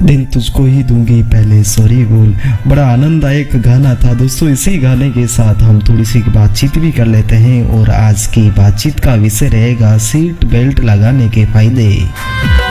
दिल तुझको ही दूंगी पहले सॉरी बोल। बड़ा आनंददायक गाना था दोस्तों। इसी गाने के साथ हम थोड़ी सी बातचीत भी कर लेते हैं और आज की बातचीत का विषय रहेगा सीट बेल्ट लगाने के फायदे।